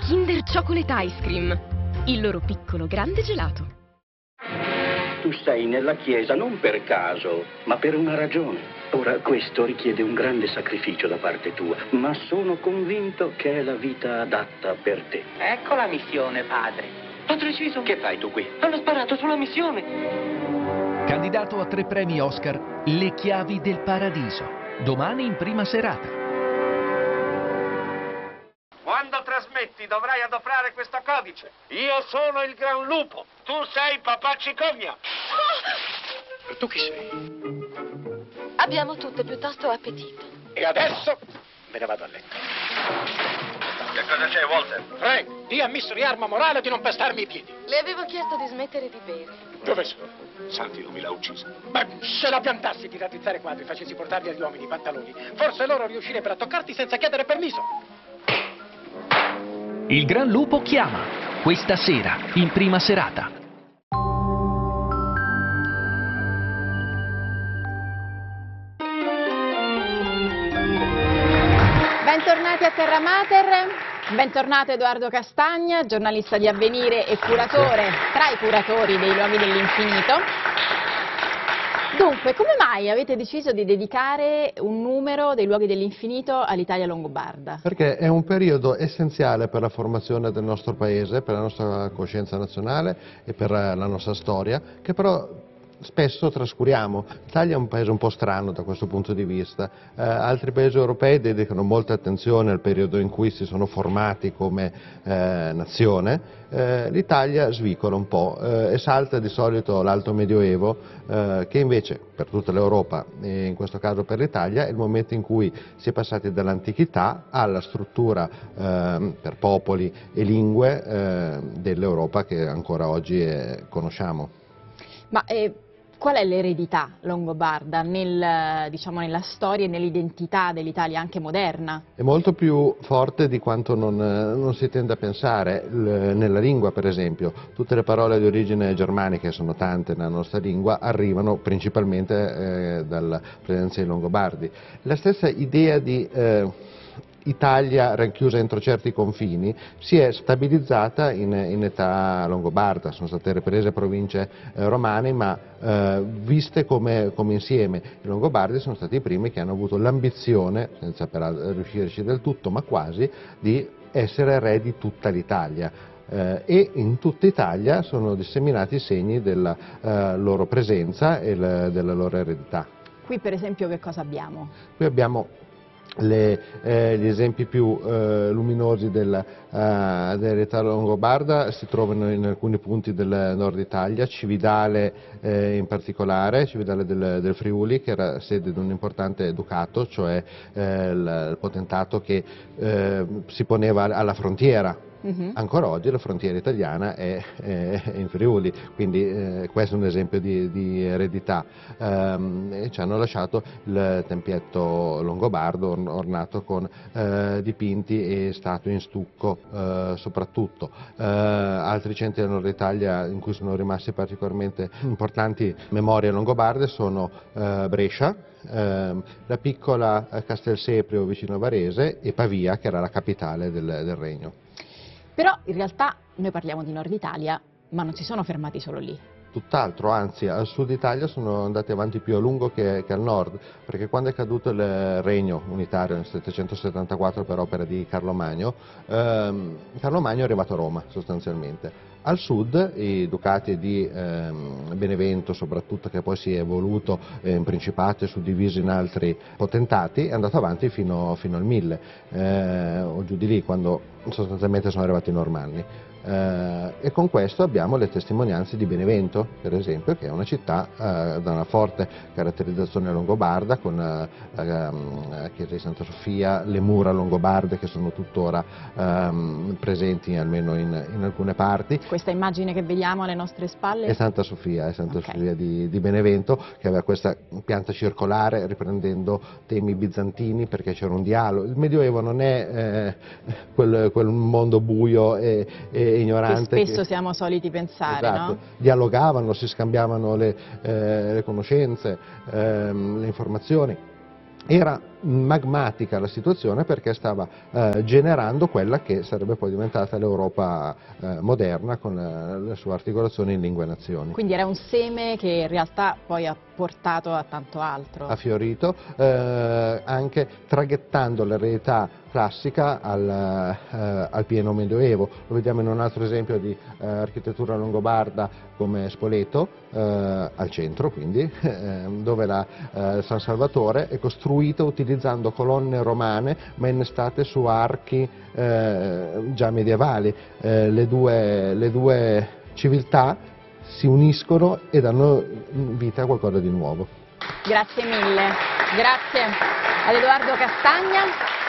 Kinder Chocolate Ice Cream, il loro piccolo grande gelato. Tu stai nella chiesa non per caso, ma per una ragione. Ora, questo richiede un grande sacrificio da parte tua, ma sono convinto che è la vita adatta per te. Ecco la missione, padre. Padre Ciso, che fai tu qui? Hanno sparato sulla missione. Candidato a 3 premi Oscar, Le chiavi del paradiso. Domani in prima serata. Quando trasmetti dovrai adoprare questo codice. Io sono il Gran Lupo. Tu sei papà Cicogna. E tu chi sei? Abbiamo tutte piuttosto appetito. E adesso me ne vado a letto. Che cosa c'è, Walter? Frank, di a Mystery Arma Morale di non pestarmi i piedi. Le avevo chiesto di smettere di bere. Dove sono? Santi non mi l'ha uccisa. Beh, se la piantassi di rattizzare quadri e facessi portarli agli uomini i pantaloni, forse loro riuscirebbero a toccarti senza chiedere permesso. Il Gran Lupo chiama. Questa sera in prima serata. Bentornati a Terra Mater, bentornato Edoardo Castagna, giornalista di Avvenire e curatore, tra i curatori dei Luoghi dell'Infinito. Dunque, come mai avete deciso di dedicare un numero dei Luoghi dell'Infinito all'Italia longobarda? Perché è un periodo essenziale per la formazione del nostro paese, per la nostra coscienza nazionale e per la nostra storia, che però spesso trascuriamo. L'Italia è un paese un po' strano da questo punto di vista. Altri paesi europei dedicano molta attenzione al periodo in cui si sono formati come nazione. L'Italia svicola un po' e salta di solito l'Alto Medioevo, che invece per tutta l'Europa e in questo caso per l'Italia è il momento in cui si è passati dall'antichità alla struttura per popoli e lingue dell'Europa che ancora oggi conosciamo. Ma qual è l'eredità longobarda nella storia e nell'identità dell'Italia anche moderna? È molto più forte di quanto non si tende a pensare. Nella lingua, per esempio, tutte le parole di origine germanica, che sono tante nella nostra lingua, arrivano principalmente dalla presenza dei Longobardi. La stessa idea di Italia racchiusa entro certi confini si è stabilizzata in età longobarda, sono state riprese province romane ma viste come insieme. I Longobardi sono stati i primi che hanno avuto l'ambizione, senza però riuscirci del tutto ma quasi, di essere re di tutta l'Italia. E in tutta Italia sono disseminati i segni della loro presenza e della loro eredità. Qui per esempio che cosa abbiamo? Qui abbiamo gli esempi più luminosi dell'eredità longobarda si trovano in alcuni punti del nord Italia, Cividale in particolare, Cividale del Friuli, che era sede di un importante ducato, cioè il potentato che si poneva alla frontiera. Ancora oggi la frontiera italiana è in Friuli, quindi questo è un esempio di eredità. Ci hanno lasciato il tempietto longobardo ornato con dipinti e statue in stucco soprattutto. Altri centri del nord Italia in cui sono rimasti particolarmente importanti memorie longobarde sono Brescia, la piccola Castelseprio vicino a Varese e Pavia, che era la capitale del regno. Però in realtà noi parliamo di Nord Italia, ma non si sono fermati solo lì. Tutt'altro, anzi al sud Italia sono andati avanti più a lungo che al nord, perché quando è caduto il regno unitario nel 774 per opera di Carlo Magno, Carlo Magno è arrivato a Roma sostanzialmente. Al sud i ducati di Benevento soprattutto, che poi si è evoluto in principato e suddiviso in altri potentati, è andato avanti fino al 1000 o giù di lì, quando sostanzialmente sono arrivati i Normanni. E con questo abbiamo le testimonianze di Benevento, per esempio, che è una città da una forte caratterizzazione longobarda, con la chiesa di Santa Sofia, le mura longobarde che sono tuttora presenti almeno in alcune parti. Questa immagine che vediamo alle nostre spalle? È Santa Sofia di Benevento, che aveva questa pianta circolare riprendendo temi bizantini, perché c'era un dialogo. Il Medioevo non è quel mondo buio e ignorante che spesso siamo soliti pensare, esatto, no? Dialogavano, si scambiavano le conoscenze, le informazioni. era magmatica la situazione perché stava generando quella che sarebbe poi diventata l'Europa moderna con la sua articolazione in lingue e nazioni. Quindi era un seme che in realtà poi ha portato a tanto altro. Ha fiorito, anche traghettando l'eredità classica al pieno medioevo. Lo vediamo in un altro esempio di architettura longobarda come Spoleto, al centro quindi, dove la San Salvatore è costruita utilizzando colonne romane ma innestate su archi già medievali. Le due civiltà si uniscono e danno vita a qualcosa di nuovo. Grazie mille, grazie ad Edoardo Castagna.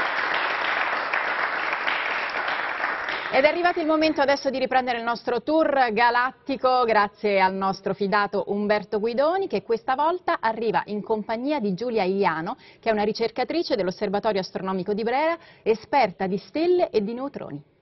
Ed è arrivato il momento adesso di riprendere il nostro tour galattico grazie al nostro fidato Umberto Guidoni, che questa volta arriva in compagnia di Giulia Iliano, che è una ricercatrice dell'Osservatorio Astronomico di Brera, esperta di stelle e di neutroni.